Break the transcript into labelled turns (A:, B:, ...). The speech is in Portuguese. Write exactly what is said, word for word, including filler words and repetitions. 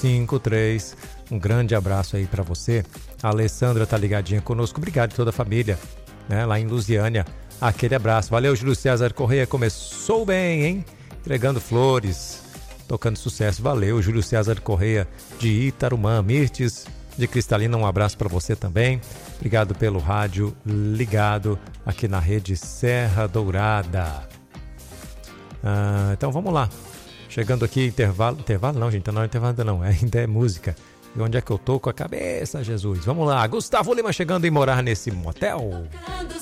A: cinco três. Um grande abraço aí para você. A Alessandra tá ligadinha conosco. Obrigado a toda a família, né, lá em Lusiânia. Aquele abraço. Valeu, Júlio César Correia. Começou bem, hein? Entregando flores, tocando sucesso. Valeu, Júlio César Correia de Itarumã. Mirtes de Cristalina, um abraço para você também. Obrigado pelo rádio ligado aqui na rede Serra Dourada. Ah, então vamos lá. Chegando aqui, intervalo. Intervalo não, gente. Não é intervalo ainda não. Ainda é música. E onde é que eu tô com a cabeça, Jesus? Vamos lá. Gustavo Lima chegando em Morar Nesse Motel.